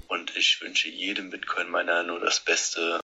und ich wünsche jedem Bitcoin-Miner nur das Beste.